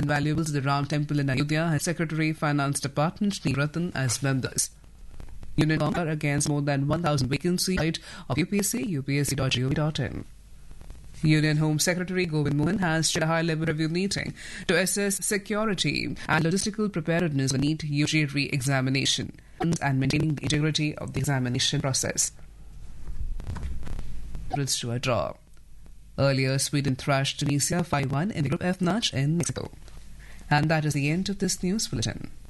and valuables at the Ram Temple in Ayodhya has Secretary Finance Department Neil Ratan as members. Union are against more than 1,000 vacancies of UPSC, upsc.gov.in. Union Home Secretary Govind Mohan has chaired a high-level review meeting to assess security and logistical preparedness for NEET UG re-examination and maintaining the integrity of the examination process. To a draw. Earlier, Sweden thrashed Tunisia 5-1 in the Group F match in Mexico. And that is the end of this news bulletin.